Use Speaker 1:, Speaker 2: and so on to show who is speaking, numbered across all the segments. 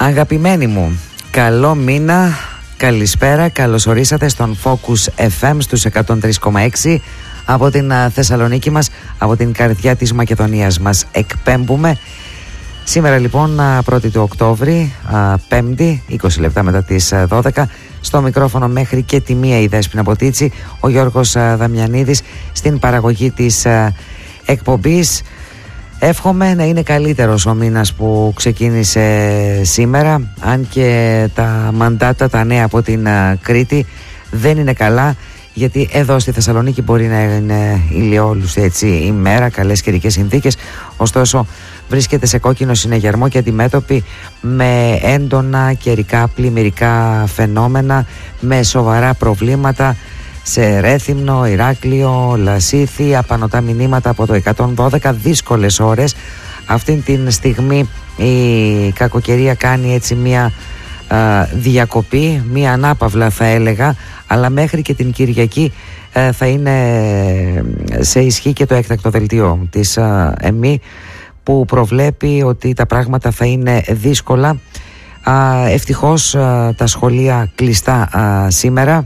Speaker 1: Αγαπημένοι μου, καλό μήνα, καλησπέρα, καλώς ορίσατε στον Focus FM στους 103,6 από την Θεσσαλονίκη μας, από την καρδιά της Μακεδονίας μας εκπέμπουμε. Σήμερα λοιπόν 1η του Οκτώβρη, Πέμπτη, 20 λεπτά μετά τις 12, στο μικρόφωνο μέχρι και τη μία η Δέσποινα Ποτίτσι, ο Γιώργος Δαμιανίδης στην παραγωγή της εκπομπής. Εύχομαι να είναι καλύτερος ο μήνας που ξεκίνησε σήμερα, αν και τα μαντάτα, τα νέα από την Κρήτη δεν είναι καλά, γιατί εδώ στη Θεσσαλονίκη μπορεί να είναι ηλιόλουστη έτσι ημέρα, καλές καιρικές συνθήκες, ωστόσο βρίσκεται σε κόκκινο συνεγερμό και αντιμέτωπη με έντονα καιρικά πλημμυρικά φαινόμενα, με σοβαρά προβλήματα σε Ρέθυμνο, Ηράκλειο, Λασίθι, απανωτά μηνύματα από το 112, δύσκολες ώρες. Αυτήν την στιγμή η κακοκαιρία κάνει έτσι μια διακοπή, μια ανάπαυλα θα έλεγα, αλλά μέχρι και την Κυριακή θα είναι σε ισχύ και το έκτακτο δελτίο της ΕΜΗ, που προβλέπει ότι τα πράγματα θα είναι δύσκολα. Ευτυχώς τα σχολεία κλειστά σήμερα.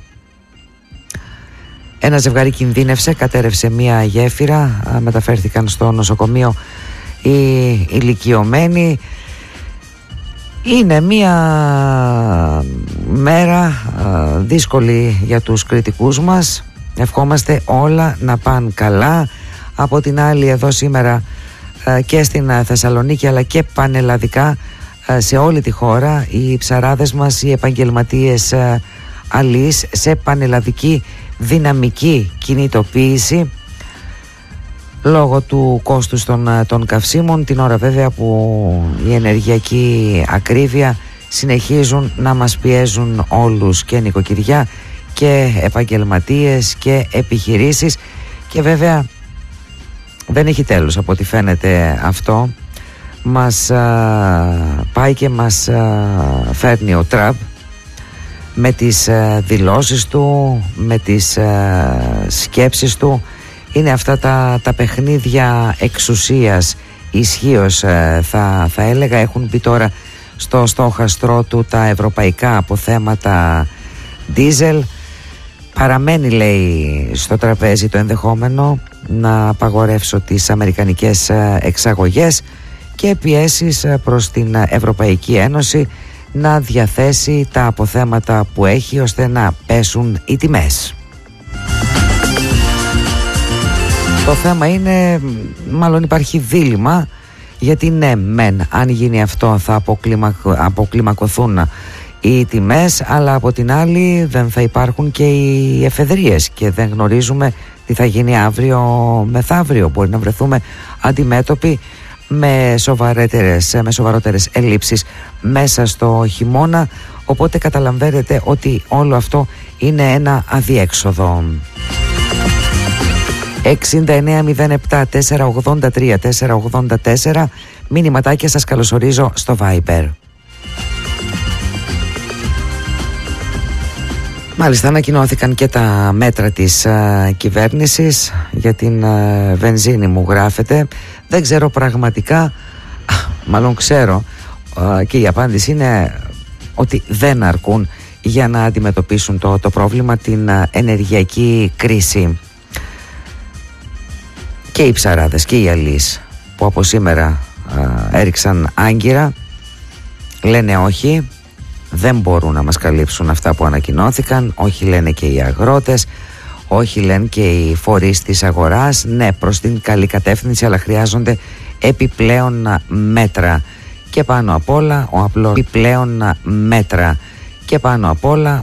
Speaker 1: Ένα ζευγάρι κινδύνευσε, κατέρευσε μία γέφυρα, μεταφέρθηκαν στο νοσοκομείο οι ηλικιωμένοι. Είναι μία μέρα δύσκολη για τους κριτικούς μας. Ευχόμαστε όλα να πάνε καλά. Από την άλλη, εδώ σήμερα και στην Θεσσαλονίκη αλλά και πανελλαδικά σε όλη τη χώρα, οι ψαράδες μας, οι επαγγελματίες αλείς σε πανελλαδική δυναμική κινητοποίηση λόγω του κόστους των καυσίμων, την ώρα βέβαια που η ενεργειακή ακρίβεια συνεχίζουν να μας πιέζουν όλους, και νοικοκυριά και επαγγελματίες και επιχειρήσεις, και βέβαια δεν έχει τέλος από ό,τι φαίνεται αυτό. Μας πάει και μας φέρνει ο Τραμπ με τις δηλώσεις του, με τις σκέψεις του. Είναι αυτά τα παιχνίδια εξουσίας, ισχύως θα έλεγα. Έχουν μπει τώρα στο στόχαστρό του τα ευρωπαϊκά αποθέματα ντίζελ. Παραμένει, λέει, στο τραπέζι το ενδεχόμενο να απαγορεύσω τις αμερικανικές εξαγωγές και πιέσεις προς την Ευρωπαϊκή Ένωση να διαθέσει τα αποθέματα που έχει ώστε να πέσουν οι τιμές. Το θέμα είναι, μάλλον υπάρχει δίλημμα, γιατί ναι μεν αν γίνει αυτό θα αποκλιμακωθούν οι τιμές, αλλά από την άλλη δεν θα υπάρχουν και οι εφεδρίες και δεν γνωρίζουμε τι θα γίνει αύριο μεθαύριο. Μπορεί να βρεθούμε αντιμέτωποι με σοβαρότερες ελλείψεις μέσα στο χειμώνα, οπότε καταλαβαίνετε ότι όλο αυτό είναι ένα αδιέξοδο. 6907-483-484 μηνυματάκια, σας καλωσορίζω στο Viber. Μάλιστα, ανακοινώθηκαν και τα μέτρα της κυβέρνησης για την βενζίνη, μου γράφετε. Δεν ξέρω πραγματικά, μάλλον ξέρω, και η απάντηση είναι ότι δεν αρκούν για να αντιμετωπίσουν το πρόβλημα, την ενεργειακή κρίση. Και οι ψαράδες και οι αλείς που από σήμερα έριξαν άγκυρα λένε όχι, δεν μπορούν να μας καλύψουν αυτά που ανακοινώθηκαν. Όχι, λένε και οι αγρότες, όχι, λένε και οι φορείς της αγοράς. Ναι, προς την καλή κατεύθυνση, αλλά χρειάζονται επιπλέον μέτρα. Και πάνω απ' όλα,